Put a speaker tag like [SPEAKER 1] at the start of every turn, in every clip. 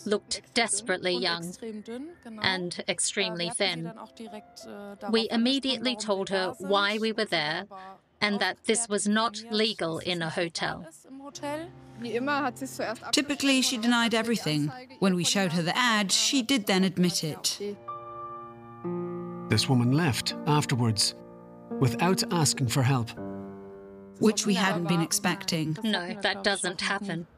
[SPEAKER 1] looked desperately young and extremely thin. We immediately told her why we were there and that this was not legal in a hotel.
[SPEAKER 2] Typically, she denied everything. When we showed her the ad, she did then admit it.
[SPEAKER 3] This woman left afterwards, without asking for help.
[SPEAKER 2] Which we hadn't been expecting.
[SPEAKER 1] No, that doesn't happen.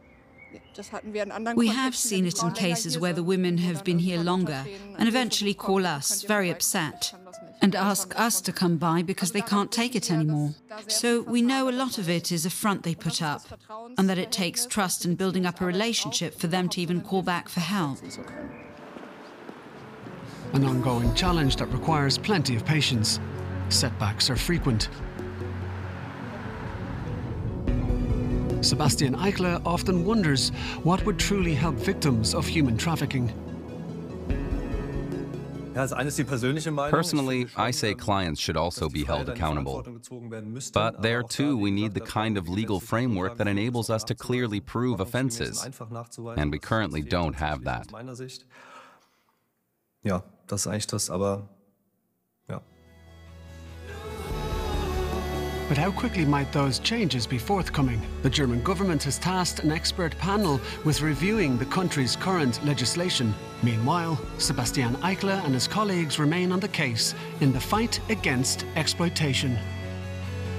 [SPEAKER 2] We have seen it in cases where the women have been here longer and eventually call us, very upset, and ask us to come by because they can't take it anymore. So we know a lot of it is a front they put up, and that it takes trust and building up a relationship for them to even call back for help.
[SPEAKER 3] An ongoing challenge that requires plenty of patience. Setbacks are frequent. Sebastian Eichler often wonders what would truly help victims of human trafficking.
[SPEAKER 4] Personally, I say clients should also be held accountable. But there too, we need the kind of legal framework that enables us to clearly prove offenses. And we currently don't have that.
[SPEAKER 5] Ja, das ist eigentlich das, aber ja.
[SPEAKER 3] But how quickly might those changes be forthcoming? The German government has tasked an expert panel with reviewing the country's current legislation. Meanwhile, Sebastian Eichler and his colleagues remain on the case in the fight against exploitation.